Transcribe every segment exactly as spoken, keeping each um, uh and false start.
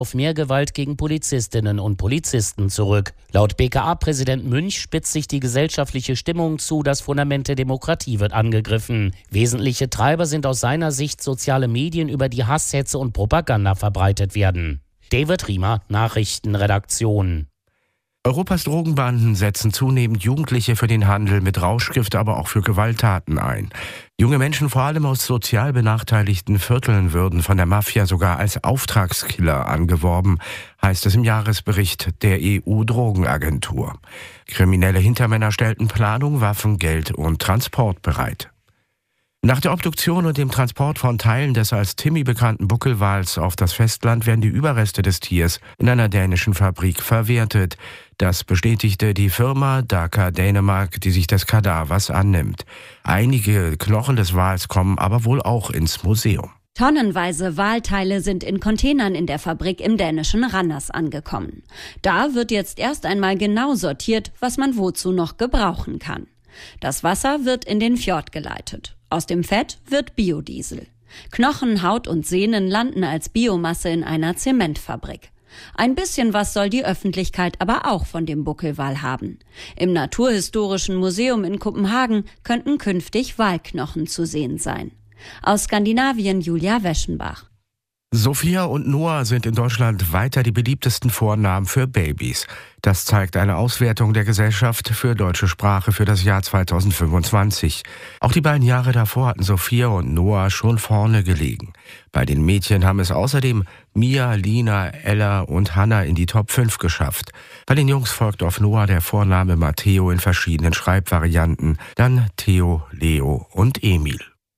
auf mehr Gewalt gegen Polizistinnen und Polizisten zurück. Laut B K A-Präsident Münch spitzt sich die gesellschaftliche Stimmung zu, das Fundament der Demokratie wird angegriffen. Wesentliche Treiber sind aus seiner Sicht soziale Medien, über die Hasshetze und Propaganda verbreitet werden. David Riemer, Nachrichtenredaktion. Europas Drogenbanden setzen zunehmend Jugendliche für den Handel mit Rauschgift, aber auch für Gewalttaten ein. Junge Menschen, vor allem aus sozial benachteiligten Vierteln, würden von der Mafia sogar als Auftragskiller angeworben, heißt es im Jahresbericht der E U-Drogenagentur. Kriminelle Hintermänner stellten Planung, Waffen, Geld und Transport bereit. Nach der Obduktion und dem Transport von Teilen des als Timmy bekannten Buckelwals auf das Festland werden die Überreste des Tiers in einer dänischen Fabrik verwertet. Das bestätigte die Firma Daka Dänemark, die sich des Kadavers annimmt. Einige Knochen des Wals kommen aber wohl auch ins Museum. Tonnenweise Walteile sind in Containern in der Fabrik im dänischen Randers angekommen. Da wird jetzt erst einmal genau sortiert, was man wozu noch gebrauchen kann. Das Wasser wird in den Fjord geleitet. Aus dem Fett wird Biodiesel. Knochen, Haut und Sehnen landen als Biomasse in einer Zementfabrik. Ein bisschen was soll die Öffentlichkeit aber auch von dem Buckelwal haben. Im Naturhistorischen Museum in Kopenhagen könnten künftig Walknochen zu sehen sein. Aus Skandinavien Julia Weschenbach. Sophia und Noah sind in Deutschland weiter die beliebtesten Vornamen für Babys. Das zeigt eine Auswertung der Gesellschaft für deutsche Sprache für das Jahr zweitausendfünfundzwanzig. Auch die beiden Jahre davor hatten Sophia und Noah schon vorne gelegen. Bei den Mädchen haben es außerdem Mia, Lina, Ella und Hannah in die Top fünf geschafft. Bei den Jungs folgt auf Noah der Vorname Matteo in verschiedenen Schreibvarianten, dann Theo, Leo und Emil.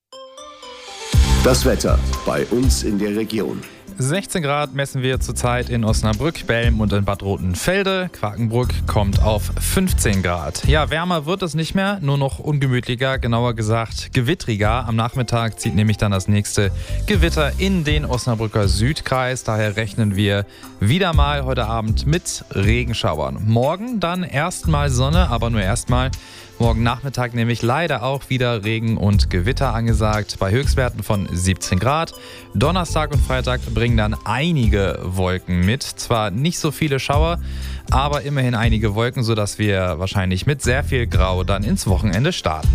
Das Wetter bei uns in der Region. sechzehn Grad messen wir zurzeit in Osnabrück, Belm und in Bad Rotenfelde. Quakenbrück kommt auf fünfzehn Grad. Ja, wärmer wird es nicht mehr, nur noch ungemütlicher, genauer gesagt gewittriger. Am Nachmittag zieht nämlich dann das nächste Gewitter in den Osnabrücker Südkreis. Daher rechnen wir wieder mal heute Abend mit Regenschauern. Morgen dann erstmal Sonne, aber nur erstmal. Morgen Nachmittag nämlich leider auch wieder Regen und Gewitter angesagt, bei Höchstwerten von siebzehn Grad. Donnerstag und Freitag bringen dann einige Wolken mit. Zwar nicht so viele Schauer, aber immerhin einige Wolken, sodass wir wahrscheinlich mit sehr viel Grau dann ins Wochenende starten.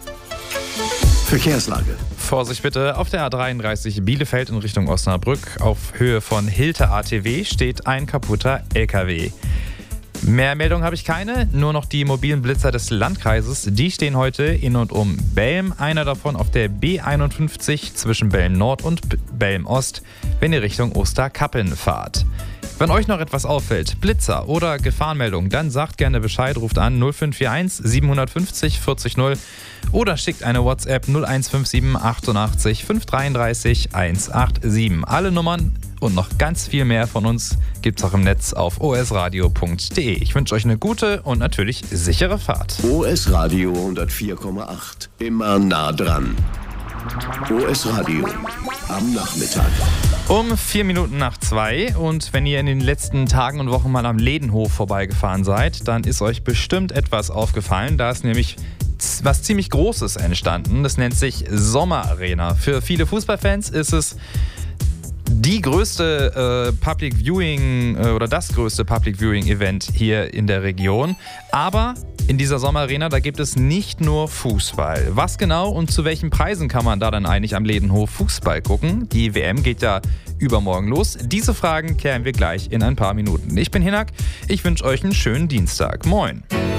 Verkehrslage. Vorsicht bitte, auf der A dreiunddreißig Bielefeld in Richtung Osnabrück auf Höhe von Hilter A T W steht ein kaputter L K W. Mehr Meldungen habe ich keine, nur noch die mobilen Blitzer des Landkreises. Die stehen heute in und um Belm, einer davon auf der B einundfünfzig zwischen Belm Nord und Belm Ost, wenn ihr Richtung Osterkappeln fahrt. Wenn euch noch etwas auffällt, Blitzer oder Gefahrenmeldung, dann sagt gerne Bescheid, ruft an null fünf vier eins sieben fünf null vierzig null oder schickt eine WhatsApp null eins fünf sieben achtundachtzig fünf dreiunddreißig hundertsiebenundachtzig. Alle Nummern und noch ganz viel mehr von uns gibt's auch im Netz auf o s radio punkt d e. Ich wünsche euch eine gute und natürlich sichere Fahrt. O S Radio hundertvier Komma acht. Immer nah dran. O S Radio am Nachmittag. Um vier Minuten nach zwei, und wenn ihr in den letzten Tagen und Wochen mal am Ledenhof vorbeigefahren seid, dann ist euch bestimmt etwas aufgefallen. Da ist nämlich was ziemlich Großes entstanden. Das nennt sich Sommerarena. Für viele Fußballfans ist es die größte äh, Public Viewing äh, oder das größte Public Viewing Event hier in der Region. Aber in dieser Sommerarena, da gibt es nicht nur Fußball. Was genau und zu welchen Preisen kann man da dann eigentlich am Ledenhof Fußball gucken? Die W M geht ja übermorgen los. Diese Fragen klären wir gleich in ein paar Minuten. Ich bin Hinak, ich wünsche euch einen schönen Dienstag. Moin.